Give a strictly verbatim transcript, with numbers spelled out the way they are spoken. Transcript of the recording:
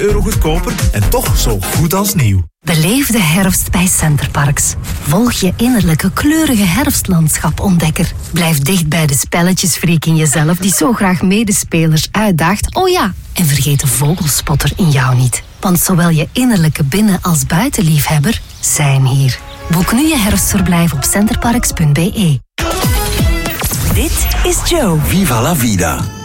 euro goedkoper en toch zo goed als nieuw. Beleef de herfst bij Centerparks. Volg je innerlijke kleurige herfstlandschap-ontdekker. Blijf dicht bij de spelletjesfreak in jezelf die zo graag medespelers uitdaagt. Oh ja, en vergeet de vogelspotter in jou niet. Want zowel je innerlijke binnen- als buitenliefhebber zijn hier. Boek nu je herfstverblijf op centerparks punt be. Dit is Joe. Viva la vida.